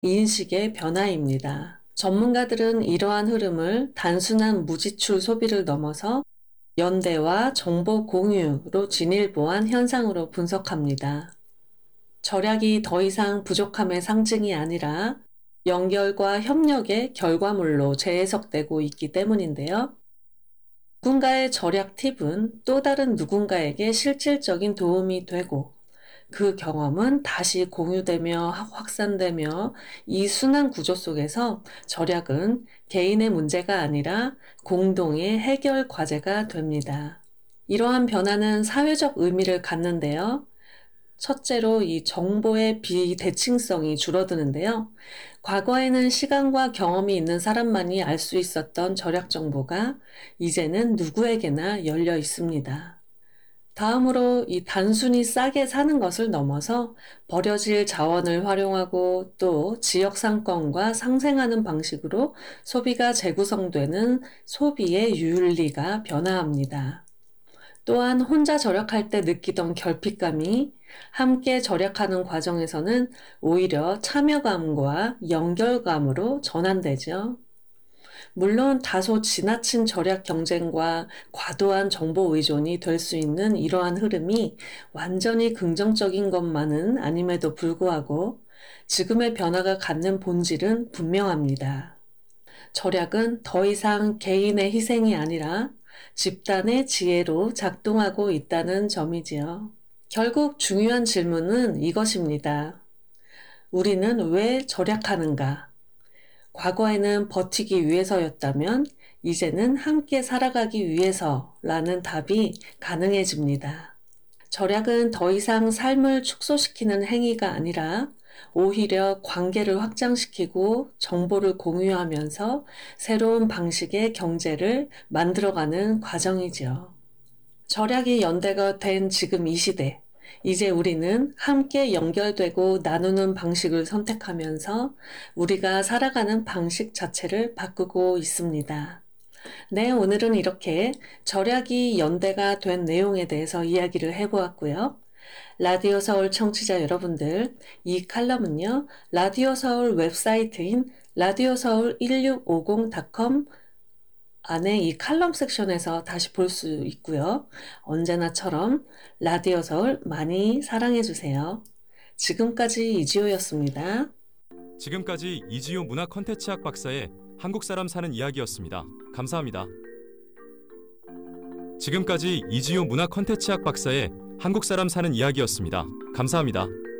인식의 변화입니다. 전문가들은 이러한 흐름을 단순한 무지출 소비를 넘어서 연대와 정보 공유로 진일보한 현상으로 분석합니다. 절약이 더 이상 부족함의 상징이 아니라 연결과 협력의 결과물로 재해석되고 있기 때문인데요. 누군가의 절약 팁은 또 다른 누군가에게 실질적인 도움이 되고 그 경험은 다시 공유되며 확산되며 이 순환 구조 속에서 절약은 개인의 문제가 아니라 공동의 해결 과제가 됩니다. 이러한 변화는 사회적 의미를 갖는데요. 첫째로 이 정보의 비대칭성이 줄어드는데요. 과거에는 시간과 경험이 있는 사람만이 알 수 있었던 절약 정보가 이제는 누구에게나 열려 있습니다. 다음으로 이 단순히 싸게 사는 것을 넘어서 버려질 자원을 활용하고 또 지역 상권과 상생하는 방식으로 소비가 재구성되는 소비의 윤리가 변화합니다. 또한 혼자 절약할 때 느끼던 결핍감이 함께 절약하는 과정에서는 오히려 참여감과 연결감으로 전환되죠. 물론 다소 지나친 절약 경쟁과 과도한 정보 의존이 될 수 있는 이러한 흐름이 완전히 긍정적인 것만은 아님에도 불구하고 지금의 변화가 갖는 본질은 분명합니다. 절약은 더 이상 개인의 희생이 아니라 집단의 지혜로 작동하고 있다는 점이지요. 결국 중요한 질문은 이것입니다. 우리는 왜 절약하는가? 과거에는 버티기 위해서였다면 이제는 함께 살아가기 위해서라는 답이 가능해집니다. 절약은 더 이상 삶을 축소시키는 행위가 아니라 오히려 관계를 확장시키고 정보를 공유하면서 새로운 방식의 경제를 만들어가는 과정이죠. 절약이 연대가 된 지금 이 시대, 이제 우리는 함께 연결되고 나누는 방식을 선택하면서 우리가 살아가는 방식 자체를 바꾸고 있습니다. 네, 오늘은 이렇게 절약이 연대가 된 내용에 대해서 이야기를 해보았고요. 라디오 서울 청취자 여러분들, 이 칼럼은요, 라디오 서울 웹사이트인 라디오서울 1650.com 안에 이 칼럼 섹션에서 다시 볼 수 있고요. 언제나처럼 라디오 서울 많이 사랑해주세요. 지금까지 이지호였습니다. 지금까지 이지호 문화 콘텐츠학 박사의 한국 사람 사는 이야기였습니다. 감사합니다. 지금까지 이지호 문화 콘텐츠학 박사의 한국 사람 사는 이야기였습니다. 감사합니다.